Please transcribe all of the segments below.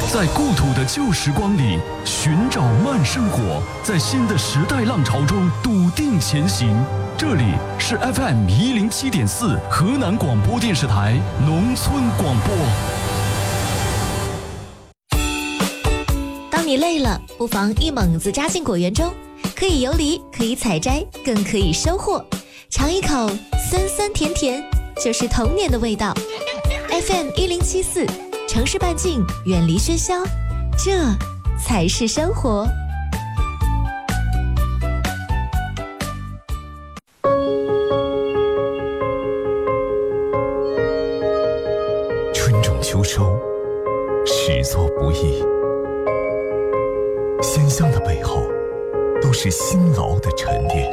在故土的旧时光里寻找慢生活，在新的时代浪潮中笃定前行。这里是 FM107.4 河南广播电视台农村广播。 当你累了，不妨一猛子扎进果园中，可以游离，可以采摘，更可以收获。尝一口酸酸甜甜，就是童年的味道。FM107.4城市半径，远离喧嚣，这才是生活。 春种秋收，始作不易。鲜香的背后，都是辛劳的沉淀。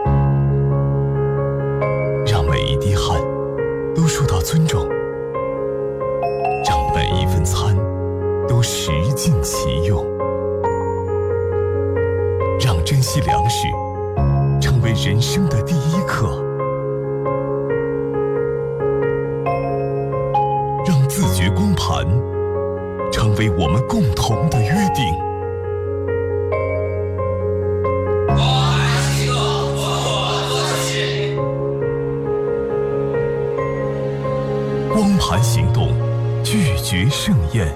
让每一滴汗都受到尊重，让每一份餐都食尽其用，让珍惜粮食成为人生的第一课，让自觉光盘成为我们共同的约定。光盘行动，拒绝盛宴。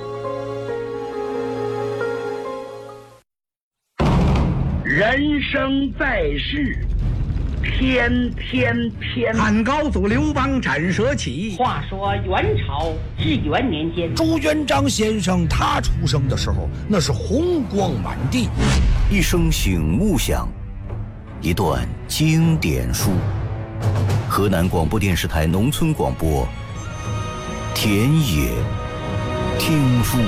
人生在世，天天天。 汉高祖刘邦斩蛇起。 话说元朝至元年间， 朱元璋先生他出生的时候，那是红光满地。 一声醒目响，一段经典书。河南广播电视台农村广播，田野听书。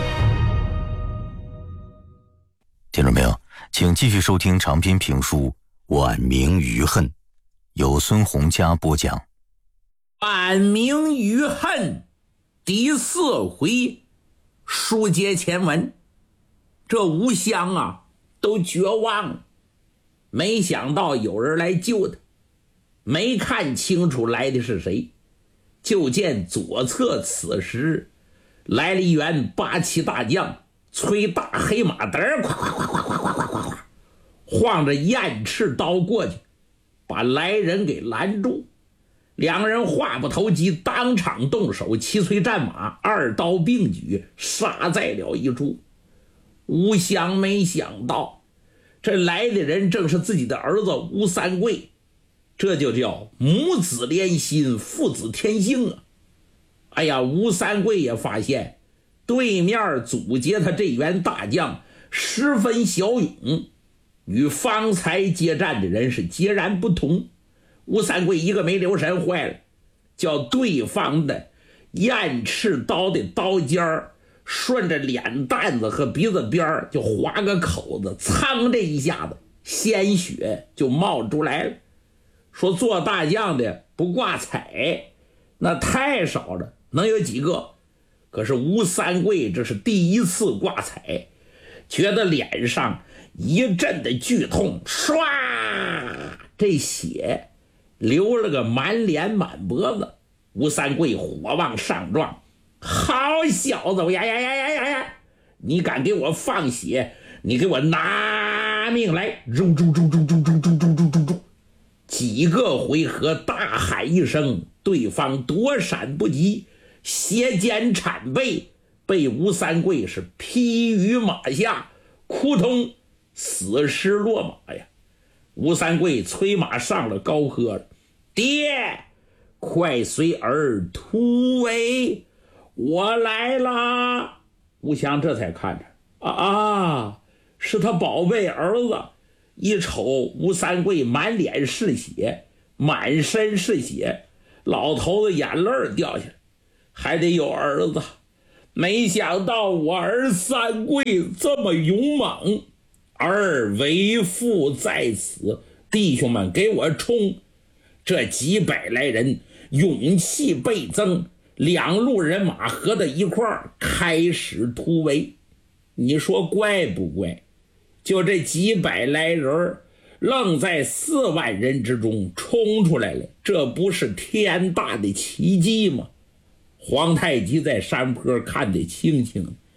听众朋友，请继续收听长篇评书《晚明余恨》，由孙洪佳播讲。《 晚明余恨》第4回，书接前文。这吴襄啊，都绝望了，没想到有人来救他，没看清楚来的是谁，就见左侧此时来了一员8旗大将，催大黑马嘚儿，咵咵咵咵咵咵咵咵，晃着燕翅刀过去，把来人给拦住。两人话不投机，当场动手，齐催战马，2刀并举，杀在了一处。吴襄没想到，这来的人正是自己的儿子吴三桂，这就叫母子连心，父子天性啊！哎呀，吴三桂也发现对面阻截他这员大将十分骁勇，与方才接战的人是截然不同。吴三桂一个没留神，坏了，叫对方的燕翅刀的刀尖儿顺着脸蛋子和鼻子边就划个口子，噌这一下子鲜血就冒出来了。说做大将的不挂彩，那太少了，能有几个？可是吴三桂这是第一次挂彩，觉得脸上一阵的剧痛，唰，这血流了个满脸满脖子。吴三桂火往上撞，好小子呀呀呀呀呀呀！你敢给我放血，你给我拿命来！啾啾啾啾啾啾啾啾啾啾啾！几个回合大喊一声，对方躲闪不及，斜肩铲背，被吴三桂是劈于马下，扑通死尸落马呀！吴三桂催马上了高喝了：“爹，快随儿突围，我来啦！”吴襄这才看着，是他宝贝儿子。一瞅吴三桂满脸是血，满身是血，老头子眼泪掉下来，还得有儿子。没想到我儿三桂这么勇猛，儿为父在此，弟兄们给我冲！这几百来人勇气倍增，两路人马合在一块儿开始突围。你说怪不怪？就这几百来人愣在4万人之中冲出来了，这不是天大的奇迹吗？皇太极在山坡看得清清，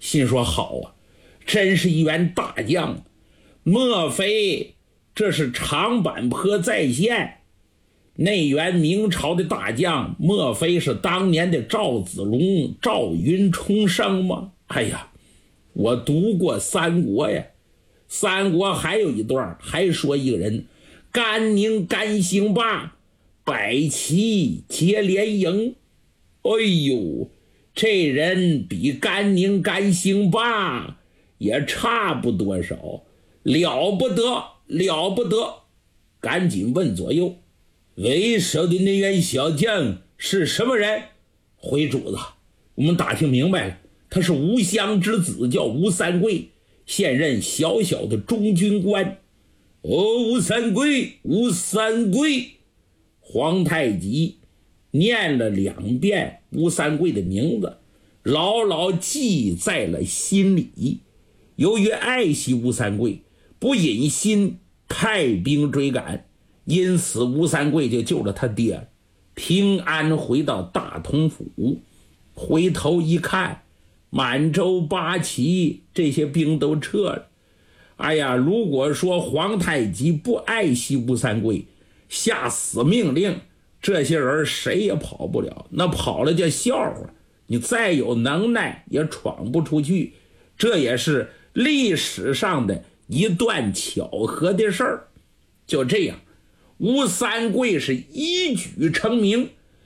心说好啊，真是一员大将，莫非这是长坂坡再现？那员明朝的大将，莫非是当年的赵子龙、赵云重生吗？哎呀，我读过三国呀，三国还有一段还说一个人，甘宁甘兴霸，百骑结连营。哎呦，这人比甘宁甘兴霸也差不多少，了不得了不得。赶紧问左右，为首的那员小将是什么人？回主子，我们打听明白了，他是吴襄之子，叫吴三桂，现任小小的中军官。吴三桂，吴三桂。皇太极念了2遍吴三桂的名字，牢牢记在了心里。由于爱惜吴三桂，不忍心派兵追赶，因此吴三桂就救了他爹，平安回到大同府。回头一看，满洲八旗这些兵都撤了。哎呀，如果说皇太极不爱惜吴三桂，下死命令，这些人谁也跑不了，那跑了叫笑话，你再有能耐也闯不出去。这也是历史上的一段巧合的事儿。就这样，吴三桂是一举成名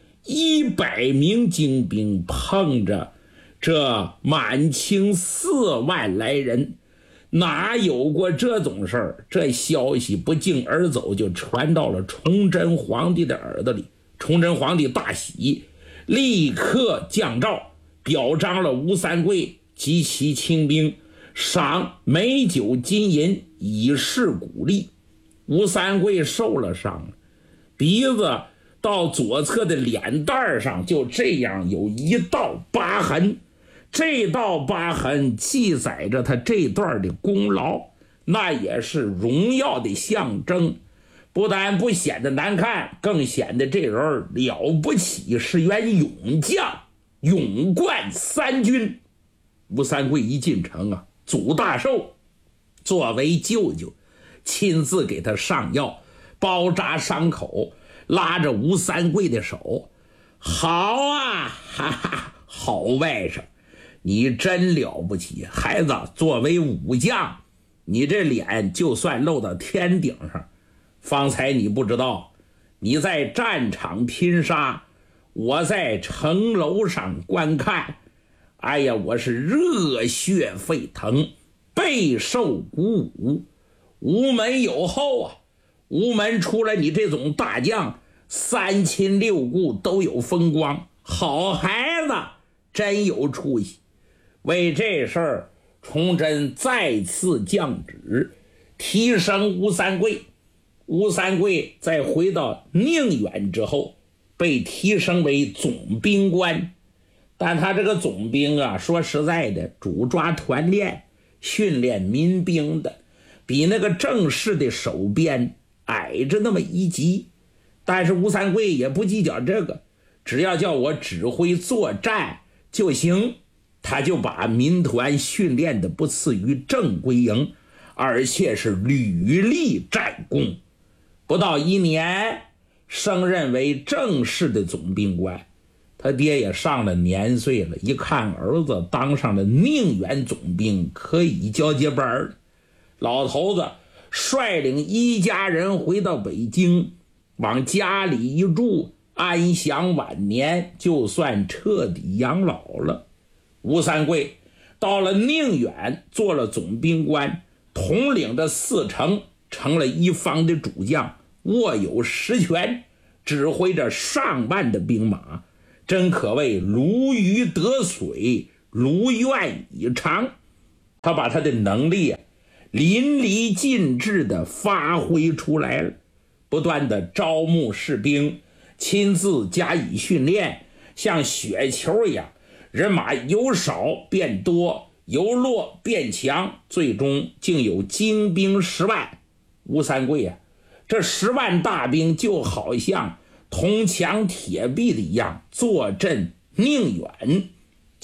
，100名精兵碰着这满清4万来人，哪有过这种事儿？这消息不胫而走，就传到了崇祯皇帝的耳朵里。崇祯皇帝大喜，立刻降诏表彰了吴三桂及其亲兵，赏美酒金银以示鼓励。吴三桂受了伤，鼻子到左侧的脸蛋上就这样有一道疤痕，这道疤痕记载着他这段的功劳，那也是荣耀的象征。不但不显得难看，更显得这人了不起，是员勇将，勇冠3军。吴三桂一进城啊，祖大寿作为舅舅，亲自给他上药，包扎伤口，拉着吴三桂的手，好啊，哈哈，好外甥，你真了不起，孩子，作为武将，你这脸就算露到天顶上。方才你不知道，你在战场拼杀，我在城楼上观看，哎呀，我是热血沸腾，备受鼓舞。吴门有后啊，吴门出了你这种大将，3亲6故都有风光，好孩子，真有出息。为这事儿，崇祯再次降旨，提升吴三桂。吴三桂在回到宁远之后，被提升为总兵官。但他这个总兵啊，说实在的，主抓团练训练民兵的，比那个正式的守边矮着那么一级。但是吴三桂也不计较这个，只要叫我指挥作战就行，他就把民团训练的不次于正规营，而且是屡立战功。不到1年，升任为正式的总兵官。他爹也上了年岁了，一看儿子当上了宁远总兵，可以交接班了。老头子率领一家人回到北京，往家里一住，安享晚年，就算彻底养老了。吴三桂到了宁远，做了总兵官，统领着4城，成了一方的主将，握有实权，指挥着上万的兵马，真可谓如鱼得水，如愿以偿。他把他的能力淋漓尽致地发挥出来了，不断地招募士兵，亲自加以训练，像雪球一样，人马由少变多，由弱变强，最终竟有精兵10万。吴三桂啊，这10万大兵就好像铜墙铁壁的一样，坐镇宁远，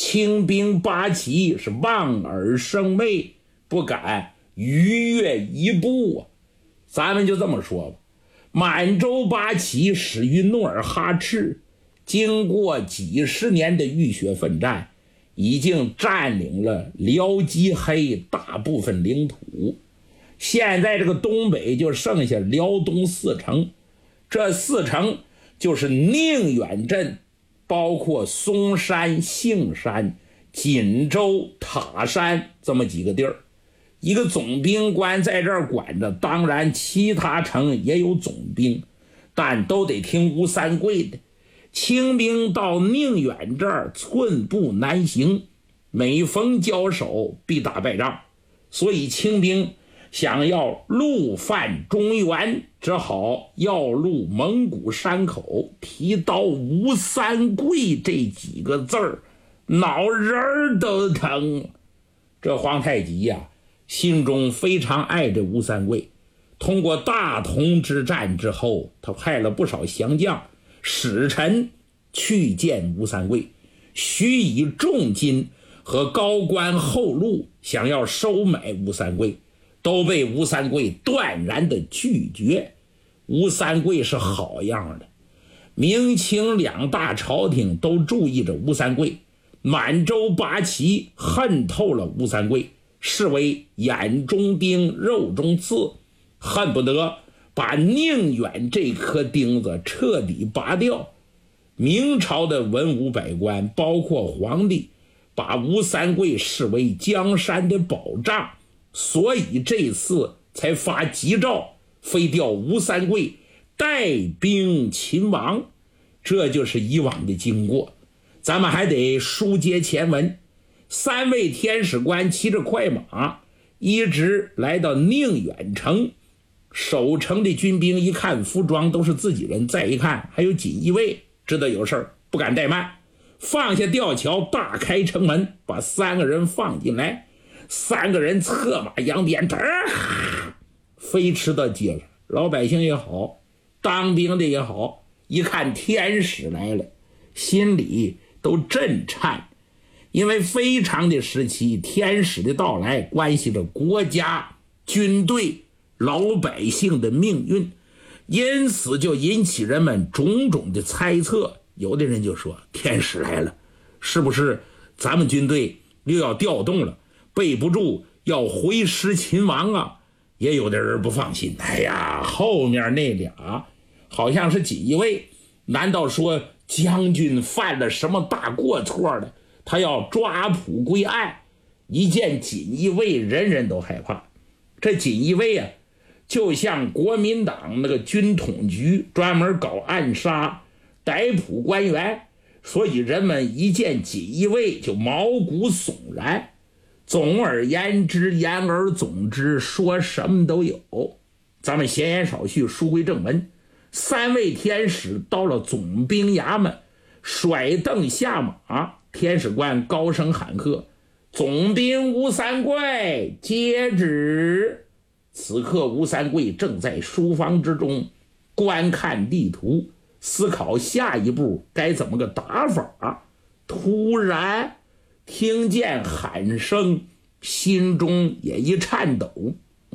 清兵八旗是望而生畏，不敢逾越一步啊。咱们就这么说吧，满洲八旗始于努尔哈赤，经过几十年的浴血奋战，已经占领了辽吉黑大部分领土。现在这个东北就剩下辽东4城，这4城就是宁远镇，包括松山、杏山、锦州、塔山这么几个地儿。一个总兵官在这儿管着，当然其他城也有总兵，但都得听吴三桂的。清兵到宁远这儿寸步难行，每逢交手必打败仗，所以清兵想要陆犯中原，只好要入蒙古山口。提到吴三桂这几个字儿，脑仁都疼。这皇太极呀，心中非常爱这吴三桂。通过大同之战之后，他派了不少降将使臣去见吴三桂，许以重金和高官厚禄，想要收买吴三桂，都被吴三桂断然的拒绝。吴三桂是好样的，明清2大朝廷都注意着吴三桂，满洲八旗恨透了吴三桂，视为眼中钉肉中刺，恨不得把宁远这颗钉子彻底拔掉。明朝的文武百官包括皇帝，把吴三桂视为江山的保障，所以这次才发急诏，非调吴三桂带兵勤王。这就是以往的经过。咱们还得书接前文。3位天使官骑着快马一直来到宁远城，守城的军兵一看服装都是自己人，再一看还有锦衣卫，知道有事儿，不敢怠慢，放下吊桥，大开城门，把3个人放进来。3个人策马扬鞭，飞驰到街上。老百姓也好，当兵的也好，一看天使来了，心里都震颤。因为非常的时期，天使的到来关系着国家、军队、老百姓的命运，因此就引起人们种种的猜测。有的人就说，天使来了，是不是咱们军队又要调动了，备不住要回师勤王啊？也有的人不放心，哎呀，后面那俩好像是锦衣卫，难道说将军犯了什么大过错了，他要抓捕归案？一见锦衣卫，人人都害怕。这锦衣卫啊，就像国民党那个军统局，专门搞暗杀逮捕官员，所以人们一见锦衣卫就毛骨悚然。总而言之，言而总之，说什么都有。咱们闲言少叙，书归正文。3位天使到了总兵衙门，甩凳下马，天使官高声喊喝：“总兵吴三桂，接旨。”此刻吴三桂正在书房之中观看地图，思考下一步该怎么个打法。突然听见喊声，心中也一颤抖。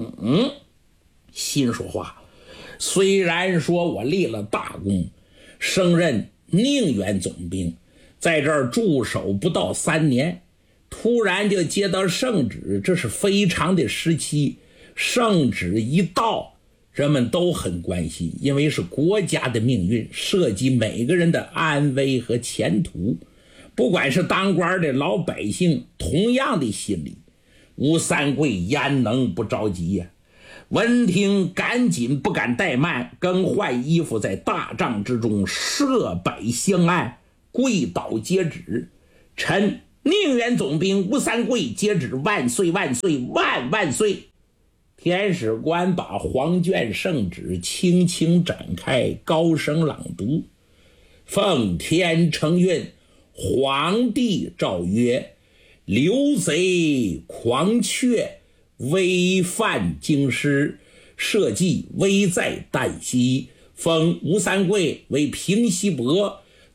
心说话，虽然说我立了大功，升任宁远总兵，在这儿驻守不到3年，突然就接到圣旨，这是非常的时期。圣旨一到，人们都很关心，因为是国家的命运，涉及每个人的安危和前途。不管是当官的老百姓，同样的心理。吴三桂焉能不着急呀？闻听赶紧不敢怠慢，更换衣服，在大帐之中设摆香案，跪倒接旨。臣宁远总兵吴三桂接旨，万岁万岁万万岁。天使官把黄卷圣旨轻轻展开，高声朗读：奉天承运，皇帝诏曰：刘贼狂雀，危犯京师，社稷危在旦夕。封吴三桂为平西伯，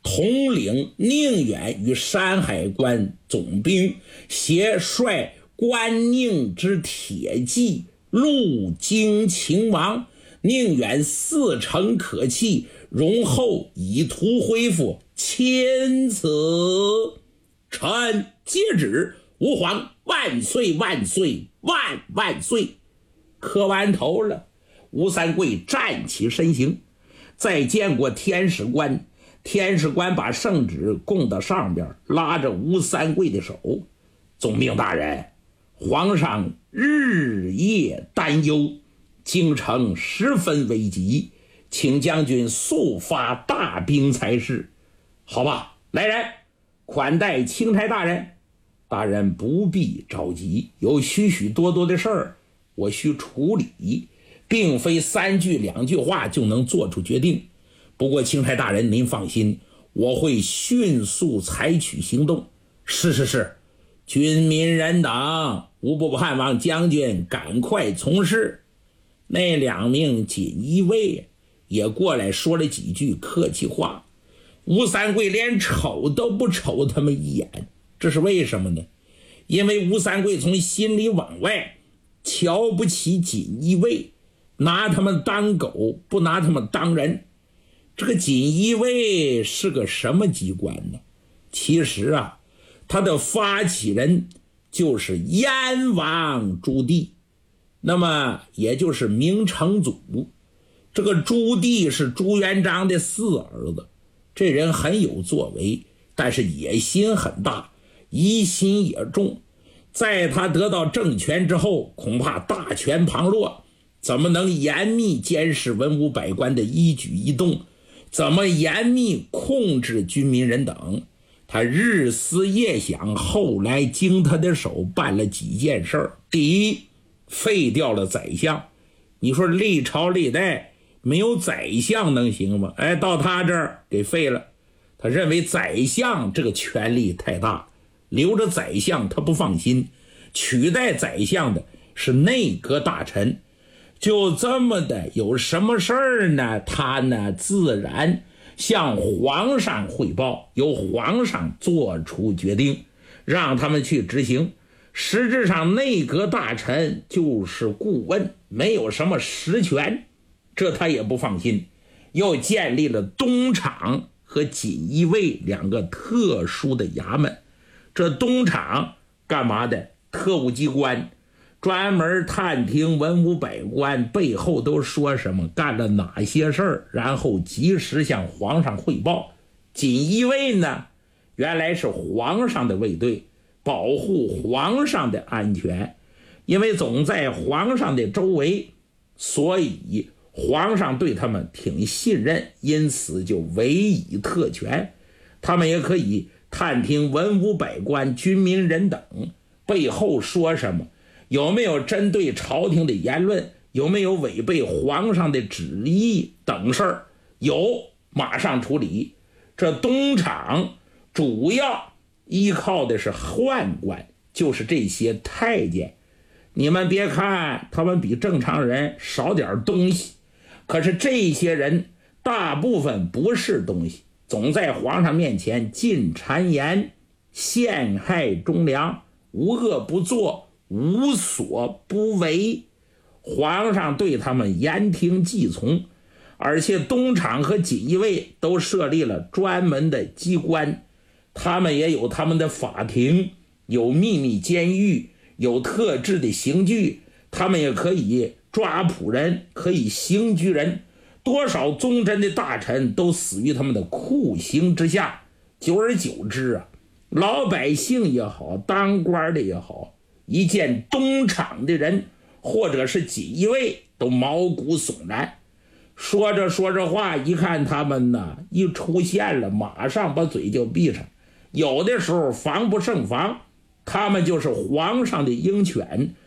统领宁远与山海关总兵，携率关宁之铁骑，路经秦王，宁远4城可弃，容后以图恢复，钦此。臣接旨，吾皇万岁万岁万万岁。磕完头了，吴三桂站起身形，再见过天使官，天使官把圣旨供到上边，拉着吴三桂的手：总兵大人，皇上日夜担忧，京城十分危急，请将军速发大兵才是。好吧，来人，款待钦差大人。大人不必着急，有许许多多的事儿我需处理，并非3句2句话就能做出决定。不过钦差大人您放心，我会迅速采取行动。是，军民人等无不盼望将军赶快从事。那2名锦衣卫也过来说了几句客气话，吴三桂连瞅都不瞅他们一眼。这是为什么呢？因为吴三桂从心里往外瞧不起锦衣卫，拿他们当狗，不拿他们当人。这个锦衣卫是个什么机关呢？其实啊，他的发起人就是燕王朱棣，那么也就是明成祖。这个朱棣是朱元璋的4儿子，这人很有作为，但是野心很大，疑心也重。在他得到政权之后，恐怕大权旁落，怎么能严密监视文武百官的一举一动？怎么严密控制军民人等？他日思夜想，后来经他的手办了几件事儿。第一，废掉了宰相。你说历朝历代没有宰相能行吗？到他这儿给废了。他认为宰相这个权力太大，留着宰相他不放心，取代宰相的是内阁大臣。就这么的，有什么事儿呢？他呢自然向皇上汇报，由皇上做出决定，让他们去执行。实质上内阁大臣就是顾问，没有什么实权，这他也不放心。又建立了东厂和锦衣卫2个特殊的衙门。这东厂干嘛的？特务机关，专门探听文武百官背后都说什么，干了哪些事儿，然后及时向皇上汇报。锦衣卫呢，原来是皇上的卫队，保护皇上的安全，因为总在皇上的周围，所以皇上对他们挺信任，因此就委以特权。他们也可以探听文武百官、军民人等背后说什么，有没有针对朝廷的言论，有没有违背皇上的旨意等事儿，有马上处理。这东厂主要依靠的是宦官，就是这些太监。你们别看他们比正常人少点东西，可是这些人大部分不是东西，总在皇上面前进谗言，陷害忠良，无恶不作，无所不为。皇上对他们言听计从，而且东厂和锦衣卫都设立了专门的机关，他们也有他们的法庭，有秘密监狱，有特制的刑具，他们也可以抓捕人，可以刑拘人。多少忠贞的大臣都死于他们的酷刑之下。久而久之啊，老百姓也好，当官的也好，一见东厂的人或者是锦衣卫都毛骨悚然。说着说着话，一看他们呢一出现了，马上把嘴就闭上。有的时候防不胜防，他们就是皇上的鹰犬，